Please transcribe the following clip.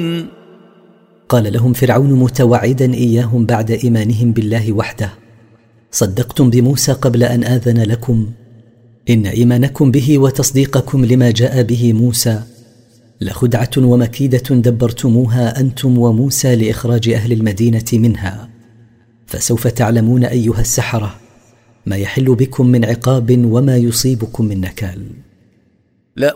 تعملون؟ قال لهم فرعون متوعدا إياهم بعد إيمانهم بالله وحده: صدقتم بموسى قبل أن آذن لكم، إن إيمانكم به وتصديقكم لما جاء به موسى لخدعة ومكيدة دبرتموها أنتم وموسى لإخراج أهل المدينة منها، فسوف تعلمون أيها السحرة ما يحل بكم من عقاب وما يصيبكم من نكال.